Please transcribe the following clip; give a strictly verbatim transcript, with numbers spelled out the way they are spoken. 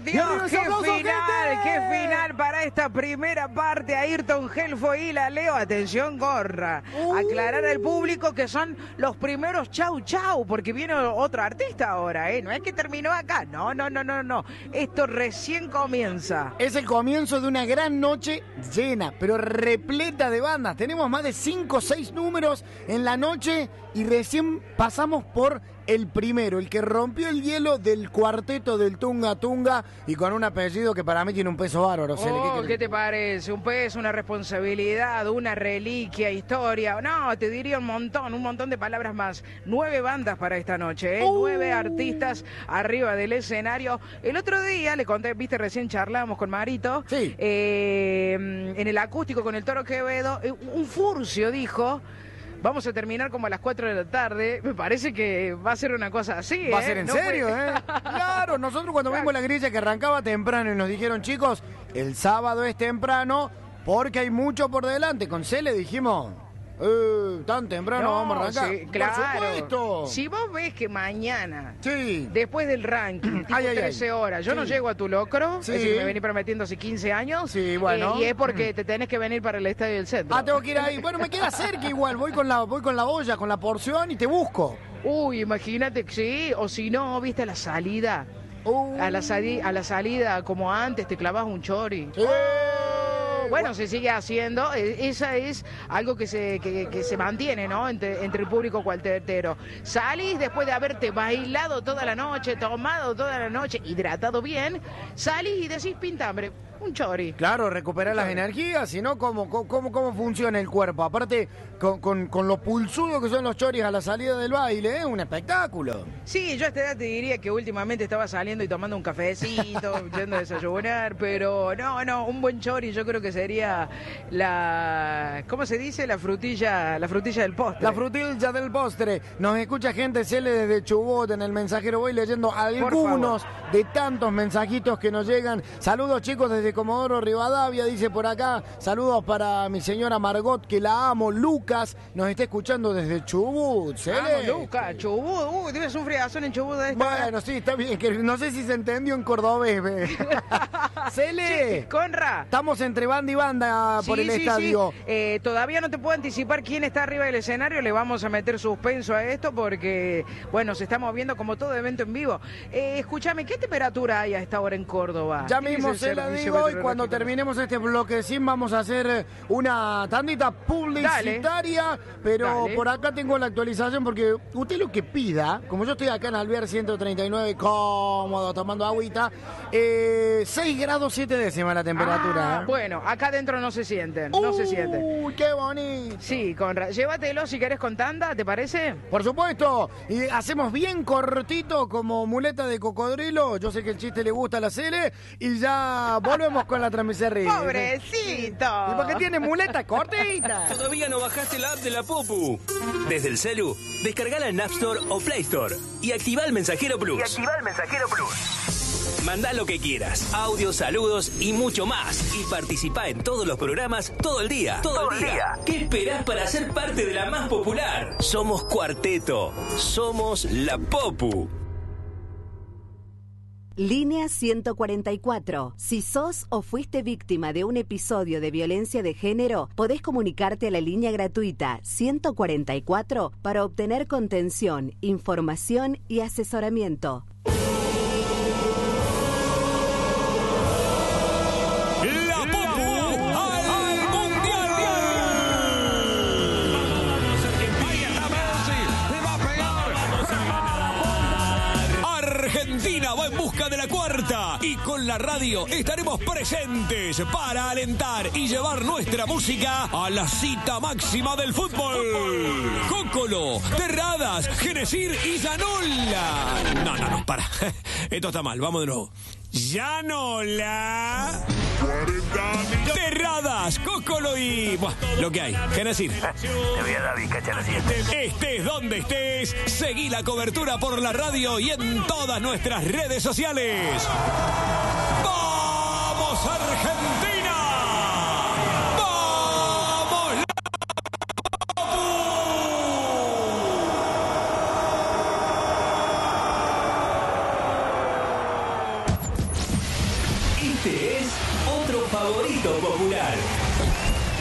Dios, qué final, qué final para esta primera parte. Ayrton Gelfo y la Leo. Atención, gorra. Uh. Aclarar al público que son los primeros chau chau, porque viene otro artista ahora, ¿eh? No es que terminó acá. No, no, no, no, no. Esto recién comienza. Es el comienzo de una gran noche llena, pero repleta de bandas. Tenemos más de cinco o seis números en la noche y recién pasamos por el primero, el que rompió el hielo del cuarteto del Tunga Tunga y con un apellido que para mí tiene un peso bárbaro. Oh, ¿qué, ¿Qué te parece? Un peso, una responsabilidad, una reliquia, historia. No, te diría un montón, un montón de palabras más. Nueve bandas para esta noche, ¿eh? Uh. Nueve artistas arriba del escenario. El otro día, le conté, viste, recién charlamos con Marito. Sí. Eh, en el acústico con el Toro Quevedo, un furcio dijo... Vamos a terminar como a las cuatro de la tarde. Me parece que va a ser una cosa así, ¿Va ¿eh? a ser en no serio, fue... eh? Claro, nosotros cuando vimos la grilla que arrancaba temprano y nos dijeron, chicos, el sábado es temprano porque hay mucho por delante. Con Cele dijimos, eh, tan temprano no, vamos a arrancar. Sí, claro. Por supuesto. Si vos ves que mañana, sí. después del ranking, tipo ay, ay, trece ay. horas, yo sí. no llego a tu locro, sí. es decir, me vení prometiendo hace quince años, sí, bueno. eh, y es porque te tenés que venir para el Estadio del Centro. Ah, tengo que ir ahí. Bueno, me queda cerca igual, voy con la, voy con la olla, con la porción y te busco. Uy, imagínate que sí, o si no, viste la salida, uh. a, la sali a la salida, como antes, te clavas un chori. Sí. Bueno, se sigue haciendo, esa es algo que se, que, que se mantiene, ¿no? Entre, entre el público cuartetero. Salís después de haberte bailado toda la noche, tomado toda la noche, hidratado bien, salís y decís pintambre. Un chori. Claro, recuperar las energías, sino cómo, cómo, cómo funciona el cuerpo. Aparte, con, con, con lo pulsudo que son los choris a la salida del baile, es un espectáculo. Sí, yo a esta edad te diría que últimamente estaba saliendo y tomando un cafecito, yendo a desayunar, pero no, no, un buen chori yo creo que sería la, ¿cómo se dice? La frutilla, la frutilla del postre. La frutilla del postre. Nos escucha gente, Cele, desde Chubut, en el mensajero voy leyendo algunos de tantos mensajitos que nos llegan. Saludos, chicos, desde Comodoro Rivadavia, dice por acá. Saludos para mi señora Margot, que la amo. Lucas nos está escuchando desde Chubut. Vamos, Lucas, Chubut. Uh, debes un friazón en Chubut. De esta bueno, sí, está bien. Que no sé si se entendió en cordobés. Cele. Sí, Conra. Estamos entre banda y banda por sí, el sí, estadio. Sí. Eh, todavía no te puedo anticipar quién está arriba del escenario. Le vamos a meter suspenso a esto porque, bueno, se está moviendo como todo evento en vivo. Eh, escúchame, ¿qué temperatura hay a esta hora en Córdoba? Ya mismo se la digo. Y cuando terminemos este bloque sin vamos a hacer una tandita publicitaria, dale, pero dale. Por acá tengo la actualización porque usted lo que pida, como yo estoy acá en Alvear ciento treinta y nueve cómodo tomando agüita, eh, seis grados siete décimas la temperatura. Ah, ¿eh? Bueno, acá adentro no se sienten, uh, no se sienten. Uy, qué bonito. Sí, Conrad, llévatelo si querés con tanda, ¿te parece? Por supuesto, y hacemos bien cortito como muleta de cocodrilo. Yo sé que el chiste le gusta a la Cele y ya volvemos con la transmisión. ¡Pobrecito! ¿Y por qué tiene muleta cortita? ¿Todavía no bajaste la app de la Popu? Desde el celu, descargala en App Store o Play Store y activa el Mensajero Plus. Y activa el Mensajero Plus. Mandá lo que quieras, audios, saludos y mucho más. Y participá en todos los programas todo el día. Todo, todo el día. día. ¿Qué esperás para ser parte de la más popular? Somos Cuarteto. Somos la Popu. Línea ciento cuarenta y cuatro. Si sos o fuiste víctima de un episodio de violencia de género, podés comunicarte a la línea gratuita ciento cuarenta y cuatro para obtener contención, información y asesoramiento. La Popu al Mundial. Argentina va en busca de la cuarta y con la radio estaremos presentes para alentar y llevar nuestra música a la cita máxima del fútbol. Cócolo, Terradas, Genesir y Llanola. No, no, no, para. Esto está mal, vamos de nuevo. Llanola, Terradas, Cócolo y... Buah, lo que hay, Genesir. Te voy a dar bizcacha la siguiente. Estés donde estés, seguí la cobertura por la radio y en todas nuestras redes sociales. ¡Vamos, Argentina! ¡Vamos, la Este es otro favorito popular.